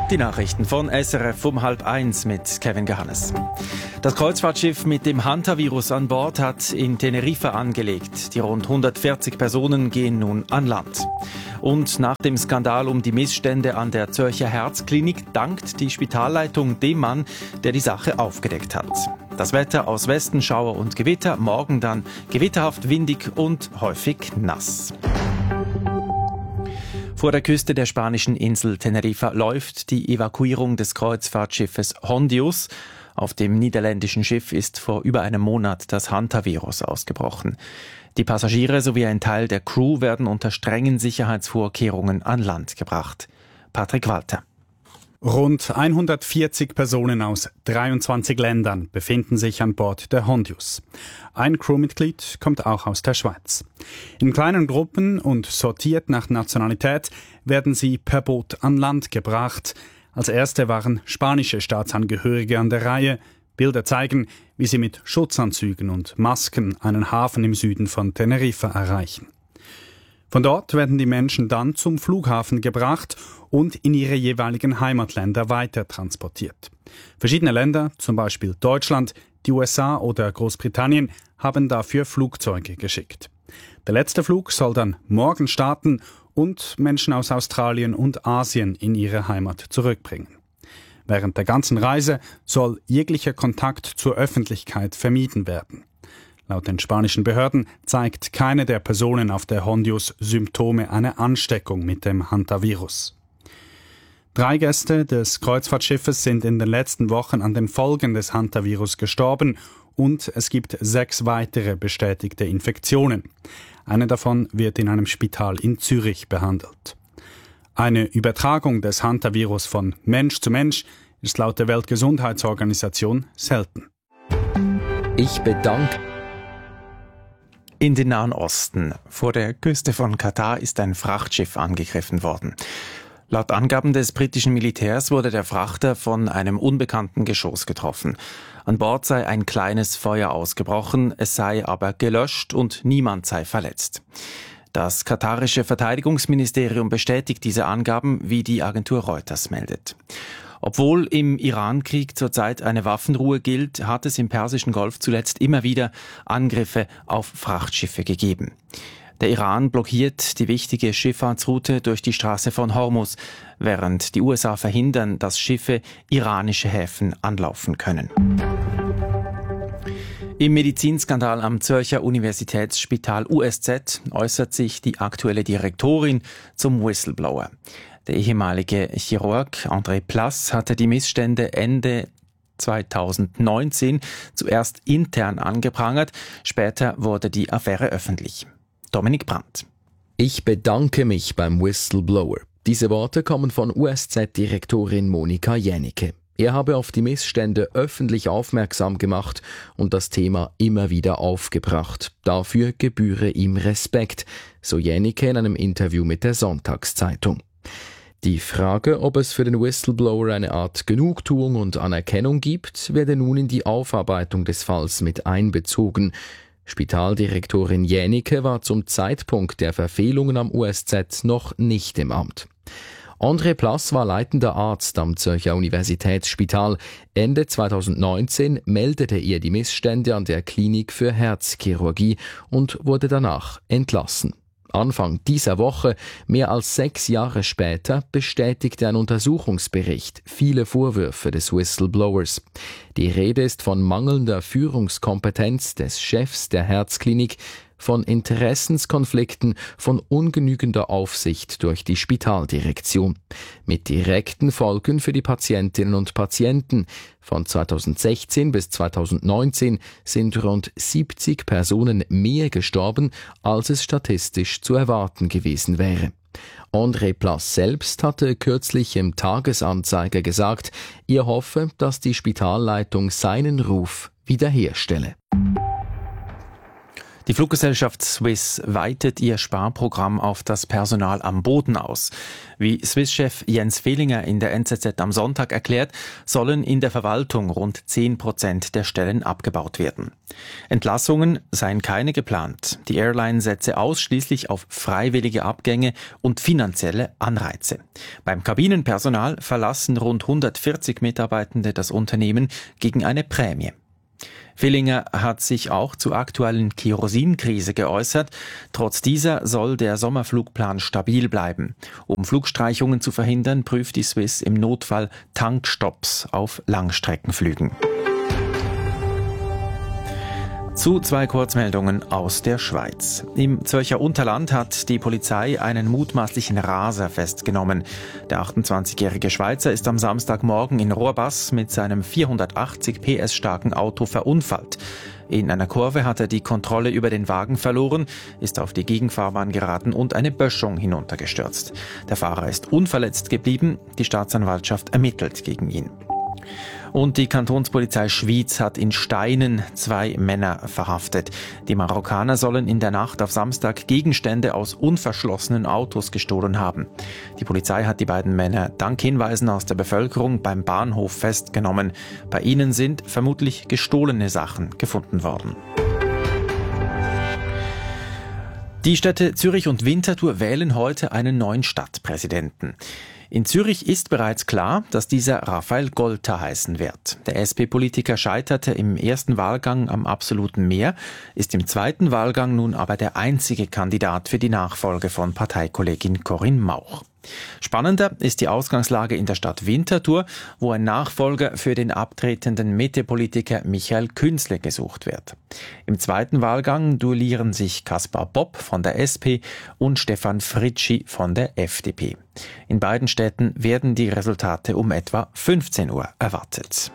Die Nachrichten von SRF um 12:30 mit Kevin Gehannes. Das Kreuzfahrtschiff mit dem Hantavirus an Bord hat in Teneriffa angelegt. Die rund 140 Personen gehen nun an Land. Und nach dem Skandal um die Missstände an der Zürcher Herzklinik dankt die Spitalleitung dem Mann, der die Sache aufgedeckt hat. Das Wetter aus Westen, Schauer und Gewitter, morgen dann gewitterhaft, windig und häufig nass. Vor der Küste der spanischen Insel Teneriffa läuft die Evakuierung des Kreuzfahrtschiffes Hondius. Auf dem niederländischen Schiff ist vor über einem Monat das Hantavirus ausgebrochen. Die Passagiere sowie ein Teil der Crew werden unter strengen Sicherheitsvorkehrungen an Land gebracht. Patrick Walter. Rund 140 Personen aus 23 Ländern befinden sich an Bord der Hondius. Ein Crewmitglied kommt auch aus der Schweiz. In kleinen Gruppen und sortiert nach Nationalität werden sie per Boot an Land gebracht. Als erste waren spanische Staatsangehörige an der Reihe. Bilder zeigen, wie sie mit Schutzanzügen und Masken einen Hafen im Süden von Teneriffa erreichen. Von dort werden die Menschen dann zum Flughafen gebracht und in ihre jeweiligen Heimatländer weiter transportiert. Verschiedene Länder, zum Beispiel Deutschland, die USA oder Großbritannien, haben dafür Flugzeuge geschickt. Der letzte Flug soll dann morgen starten und Menschen aus Australien und Asien in ihre Heimat zurückbringen. Während der ganzen Reise soll jeglicher Kontakt zur Öffentlichkeit vermieden werden. Laut den spanischen Behörden zeigt keine der Personen auf der Hondius Symptome einer Ansteckung mit dem Hantavirus. 3 Gäste des Kreuzfahrtschiffes sind in den letzten Wochen an den Folgen des Hantavirus gestorben und es gibt 6 weitere bestätigte Infektionen. Eine davon wird in einem Spital in Zürich behandelt. Eine Übertragung des Hantavirus von Mensch zu Mensch ist laut der Weltgesundheitsorganisation selten. Ich bedanke. In den Nahen Osten, vor der Küste von Katar, ist ein Frachtschiff angegriffen worden. Laut Angaben des britischen Militärs wurde der Frachter von einem unbekannten Geschoss getroffen. An Bord sei ein kleines Feuer ausgebrochen, es sei aber gelöscht und niemand sei verletzt. Das katarische Verteidigungsministerium bestätigt diese Angaben, wie die Agentur Reuters meldet. Obwohl im Iran-Krieg zurzeit eine Waffenruhe gilt, hat es im Persischen Golf zuletzt immer wieder Angriffe auf Frachtschiffe gegeben. Der Iran blockiert die wichtige Schifffahrtsroute durch die Straße von Hormuz, während die USA verhindern, dass Schiffe iranische Häfen anlaufen können. Im Medizinskandal am Zürcher Universitätsspital USZ äußert sich die aktuelle Direktorin zum Whistleblower. Der ehemalige Chirurg André Plass hatte die Missstände Ende 2019 zuerst intern angeprangert, später wurde die Affäre öffentlich. Dominik Brandt. Ich bedanke mich beim Whistleblower. Diese Worte kommen von USZ-Direktorin Monika Jänicke. Er habe auf die Missstände öffentlich aufmerksam gemacht und das Thema immer wieder aufgebracht. Dafür gebühre ihm Respekt, so Jänicke in einem Interview mit der Sonntagszeitung. Die Frage, ob es für den Whistleblower eine Art Genugtuung und Anerkennung gibt, werde nun in die Aufarbeitung des Falls mit einbezogen. Spitaldirektorin Jänicke war zum Zeitpunkt der Verfehlungen am USZ noch nicht im Amt. André Plass war leitender Arzt am Zürcher Universitätsspital. Ende 2019 meldete er die Missstände an der Klinik für Herzchirurgie und wurde danach entlassen. Anfang dieser Woche, mehr als 6 Jahre später, bestätigte ein Untersuchungsbericht viele Vorwürfe des Whistleblowers. Die Rede ist von mangelnder Führungskompetenz des Chefs der Herzklinik, von Interessenskonflikten, von ungenügender Aufsicht durch die Spitaldirektion. Mit direkten Folgen für die Patientinnen und Patienten. Von 2016 bis 2019 sind rund 70 Personen mehr gestorben, als es statistisch zu erwarten gewesen wäre. André Plass selbst hatte kürzlich im Tagesanzeiger gesagt, er hoffe, dass die Spitalleitung seinen Ruf wiederherstelle. Die Fluggesellschaft Swiss weitet ihr Sparprogramm auf das Personal am Boden aus. Wie Swiss-Chef Jens Fehlinger in der NZZ am Sonntag erklärt, sollen in der Verwaltung rund 10% der Stellen abgebaut werden. Entlassungen seien keine geplant. Die Airline setze ausschließlich auf freiwillige Abgänge und finanzielle Anreize. Beim Kabinenpersonal verlassen rund 140 Mitarbeitende das Unternehmen gegen eine Prämie. Fehlinger hat sich auch zur aktuellen Kerosinkrise geäußert. Trotz dieser soll der Sommerflugplan stabil bleiben. Um Flugstreichungen zu verhindern, prüft die Swiss im Notfall Tankstopps auf Langstreckenflügen. Zu 2 Kurzmeldungen aus der Schweiz. Im Zürcher Unterland hat die Polizei einen mutmaßlichen Raser festgenommen. Der 28-jährige Schweizer ist am Samstagmorgen in Rohrbass mit seinem 480 PS starken Auto verunfallt. In einer Kurve hat er die Kontrolle über den Wagen verloren, ist auf die Gegenfahrbahn geraten und eine Böschung hinuntergestürzt. Der Fahrer ist unverletzt geblieben, die Staatsanwaltschaft ermittelt gegen ihn. Und die Kantonspolizei Schwyz hat in Steinen 2 Männer verhaftet. Die Marokkaner sollen in der Nacht auf Samstag Gegenstände aus unverschlossenen Autos gestohlen haben. Die Polizei hat die beiden Männer dank Hinweisen aus der Bevölkerung beim Bahnhof festgenommen. Bei ihnen sind vermutlich gestohlene Sachen gefunden worden. Die Städte Zürich und Winterthur wählen heute einen neuen Stadtpräsidenten. In Zürich ist bereits klar, dass dieser Raphael Golter heißen wird. Der SP-Politiker scheiterte im ersten Wahlgang am absoluten Mehr, ist im zweiten Wahlgang nun aber der einzige Kandidat für die Nachfolge von Parteikollegin Corinne Mauch. Spannender ist die Ausgangslage in der Stadt Winterthur, wo ein Nachfolger für den abtretenden Mitte-Politiker Michael Künzle gesucht wird. Im zweiten Wahlgang duellieren sich Kaspar Bopp von der SP und Stefan Fritschi von der FDP. In beiden Städten werden die Resultate um etwa 15 Uhr erwartet.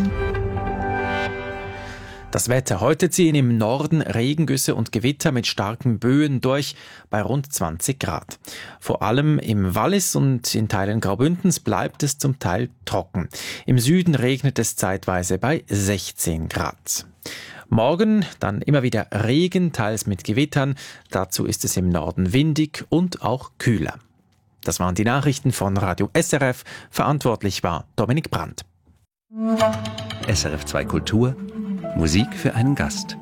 Das Wetter. Heute ziehen im Norden Regengüsse und Gewitter mit starken Böen durch bei rund 20 Grad. Vor allem im Wallis und in Teilen Graubündens bleibt es zum Teil trocken. Im Süden regnet es zeitweise bei 16 Grad. Morgen dann immer wieder Regen, teils mit Gewittern. Dazu ist es im Norden windig und auch kühler. Das waren die Nachrichten von Radio SRF. Verantwortlich war Dominik Brandt. SRF 2 Kultur. Musik für einen Gast.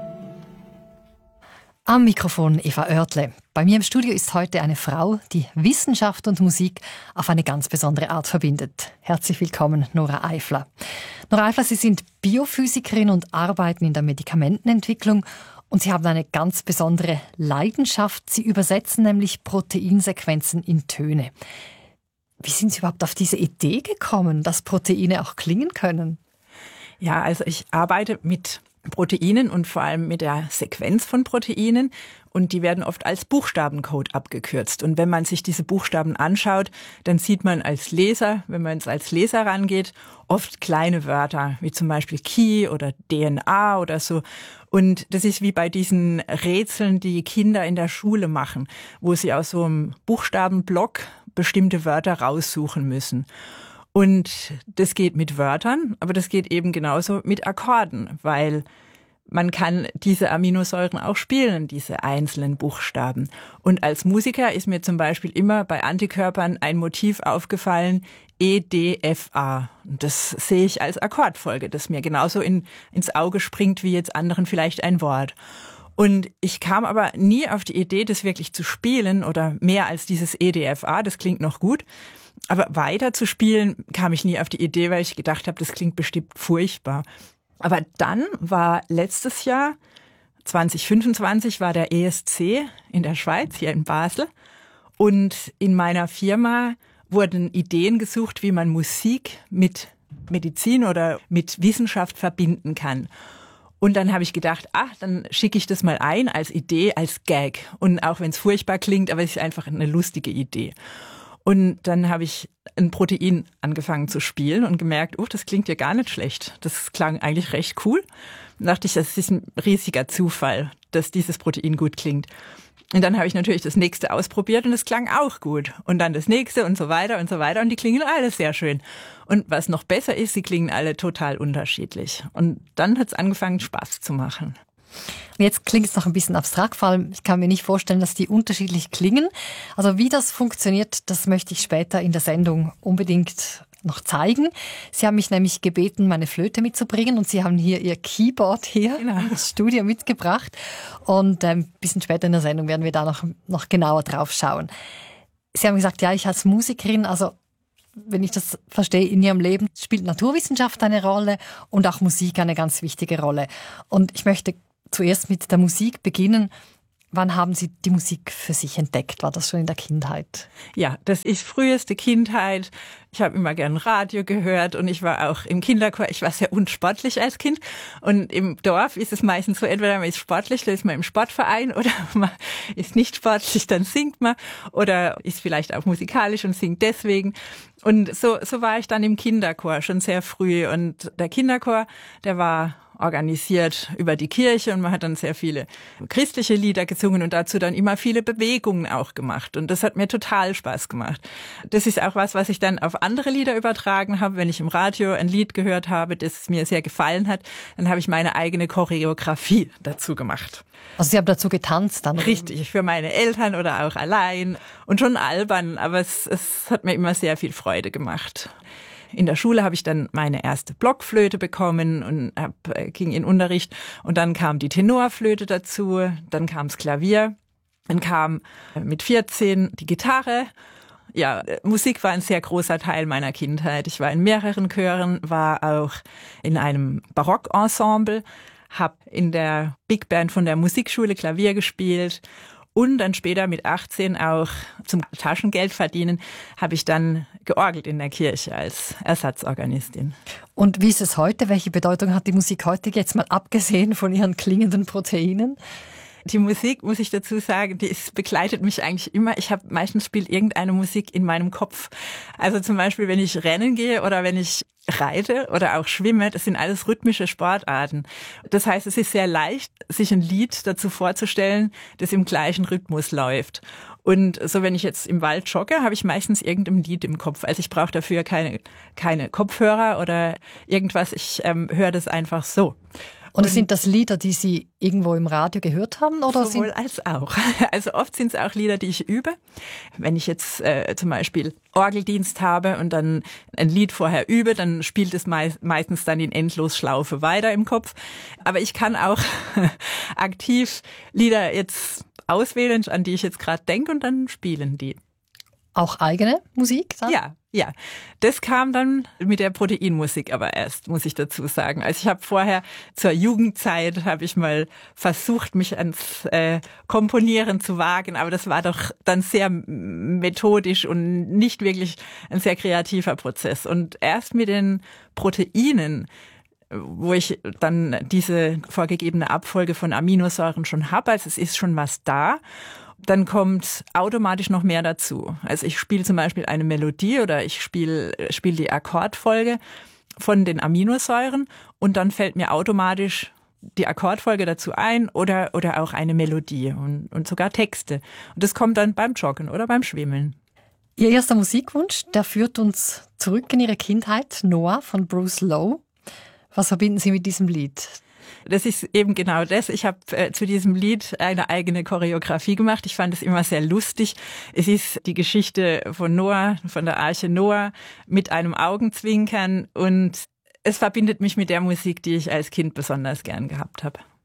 Am Mikrofon Eva Oertle. Bei mir im Studio ist heute eine Frau, die Wissenschaft und Musik auf eine ganz besondere Art verbindet. Herzlich willkommen, Nora Eifler. Nora Eifler, Sie sind Biophysikerin und arbeiten in der Medikamentenentwicklung. Und Sie haben eine ganz besondere Leidenschaft. Sie übersetzen nämlich Proteinsequenzen in Töne. Wie sind Sie überhaupt auf diese Idee gekommen, dass Proteine auch klingen können? Ja, also ich arbeite mit Proteinen und vor allem mit der Sequenz von Proteinen und die werden oft als Buchstabencode abgekürzt. Und wenn man sich diese Buchstaben anschaut, dann sieht man als Leser, wenn man es als Leser rangeht, oft kleine Wörter, wie zum Beispiel Key oder DNA oder so. Und das ist wie bei diesen Rätseln, die Kinder in der Schule machen, wo sie aus so einem Buchstabenblock bestimmte Wörter raussuchen müssen. Und das geht mit Wörtern, aber das geht eben genauso mit Akkorden, weil man kann diese Aminosäuren auch spielen, diese einzelnen Buchstaben. Und als Musiker ist mir zum Beispiel immer bei Antikörpern ein Motiv aufgefallen, EDFA. Und das sehe ich als Akkordfolge, das mir genauso ins Auge springt wie jetzt anderen vielleicht ein Wort. Und ich kam aber nie auf die Idee, das wirklich zu spielen oder mehr als dieses EDFA, das klingt noch gut. Aber weiter zu spielen kam ich nie auf die Idee, weil ich gedacht habe, das klingt bestimmt furchtbar. Aber dann war letztes Jahr, 2025, war der ESC in der Schweiz, hier in Basel. Und in meiner Firma wurden Ideen gesucht, wie man Musik mit Medizin oder mit Wissenschaft verbinden kann. Und dann habe ich gedacht, dann schicke ich das mal ein als Idee, als Gag. Und auch wenn es furchtbar klingt, aber es ist einfach eine lustige Idee. Und dann habe ich ein Protein angefangen zu spielen und gemerkt, das klingt ja gar nicht schlecht. Das klang eigentlich recht cool. Dann dachte ich, das ist ein riesiger Zufall, dass dieses Protein gut klingt. Und dann habe ich natürlich das nächste ausprobiert und es klang auch gut. Und dann das nächste und so weiter und so weiter. Und die klingen alle sehr schön. Und was noch besser ist, sie klingen alle total unterschiedlich. Und dann hat es angefangen, Spaß zu machen. Und jetzt klingt es noch ein bisschen abstrakt, vor allem ich kann mir nicht vorstellen, dass die unterschiedlich klingen. Also wie das funktioniert, das möchte ich später in der Sendung unbedingt noch zeigen. Sie haben mich nämlich gebeten, meine Flöte mitzubringen und Sie haben hier Ihr Keyboard hier ins Studio mitgebracht. Und ein bisschen später in der Sendung werden wir da noch genauer drauf schauen. Sie haben gesagt, ja, ich als Musikerin, also wenn ich das verstehe, in Ihrem Leben spielt Naturwissenschaft eine Rolle und auch Musik eine ganz wichtige Rolle. Und ich möchte zuerst mit der Musik beginnen. Wann haben Sie die Musik für sich entdeckt? War das schon in der Kindheit? Ja, das ist früheste Kindheit. Ich habe immer gern Radio gehört und ich war auch im Kinderchor. Ich war sehr unsportlich als Kind. Und im Dorf ist es meistens so, entweder man ist sportlich, dann ist man im Sportverein, oder man ist nicht sportlich, dann singt man, oder ist vielleicht auch musikalisch und singt deswegen. Und so war ich dann im Kinderchor schon sehr früh. Und der Kinderchor, der war organisiert über die Kirche und man hat dann sehr viele christliche Lieder gesungen und dazu dann immer viele Bewegungen auch gemacht. Und das hat mir total Spaß gemacht. Das ist auch was ich dann auf andere Lieder übertragen habe. Wenn ich im Radio ein Lied gehört habe, das mir sehr gefallen hat, dann habe ich meine eigene Choreografie dazu gemacht. Also Sie haben dazu getanzt dann? Richtig, für meine Eltern oder auch allein. Und schon albern, aber es hat mir immer sehr viel Freude gemacht. In der Schule habe ich dann meine erste Blockflöte bekommen und ging in Unterricht. Und dann kam die Tenorflöte dazu, dann kam das Klavier, dann kam mit 14 die Gitarre. Ja, Musik war ein sehr großer Teil meiner Kindheit. Ich war in mehreren Chören, war auch in einem Barockensemble, habe in der Big Band von der Musikschule Klavier gespielt. Und dann später mit 18 auch zum Taschengeld verdienen, habe ich dann georgelt in der Kirche als Ersatzorganistin. Und wie ist es heute? Welche Bedeutung hat die Musik heute, jetzt mal abgesehen von ihren klingenden Proteinen? Die Musik, muss ich dazu sagen, begleitet mich eigentlich immer. Meistens spielt irgendeine Musik in meinem Kopf. Also zum Beispiel, wenn ich rennen gehe oder wenn ich reite oder auch schwimme, das sind alles rhythmische Sportarten. Das heißt, es ist sehr leicht, sich ein Lied dazu vorzustellen, das im gleichen Rhythmus läuft. Und so, wenn ich jetzt im Wald jogge, habe ich meistens irgendein Lied im Kopf. Also ich brauche dafür keine Kopfhörer oder irgendwas. Ich höre das einfach so. Und sind das Lieder, die Sie irgendwo im Radio gehört haben? Oder sowohl als auch. Also oft sind es auch Lieder, die ich übe. Wenn ich jetzt zum Beispiel Orgeldienst habe und dann ein Lied vorher übe, dann spielt es meistens dann in Endlosschlaufe weiter im Kopf. Aber ich kann auch aktiv Lieder jetzt auswählen, an die ich jetzt gerade denke, und dann spielen die. Auch eigene Musik dann? Ja. Das kam dann mit der Proteinmusik aber erst, muss ich dazu sagen. Also ich habe vorher zur Jugendzeit, habe ich mal versucht, mich ans Komponieren zu wagen, aber das war doch dann sehr methodisch und nicht wirklich ein sehr kreativer Prozess. Und erst mit den Proteinen, wo ich dann diese vorgegebene Abfolge von Aminosäuren schon habe, also es ist schon was da, dann kommt automatisch noch mehr dazu. Also ich spiele zum Beispiel eine Melodie oder ich spiele die Akkordfolge von den Aminosäuren und dann fällt mir automatisch die Akkordfolge dazu ein oder auch eine Melodie und sogar Texte. Und das kommt dann beim Joggen oder beim Schwimmen. Ihr erster Musikwunsch, der führt uns zurück in Ihre Kindheit, Noah von Bruce Lowe. Was verbinden Sie mit diesem Lied? Das ist eben genau das. Ich habe zu diesem Lied eine eigene Choreografie gemacht. Ich fand es immer sehr lustig. Es ist die Geschichte von Noah, von der Arche Noah, mit einem Augenzwinkern. Und es verbindet mich mit der Musik, die ich als Kind besonders gern gehabt habe.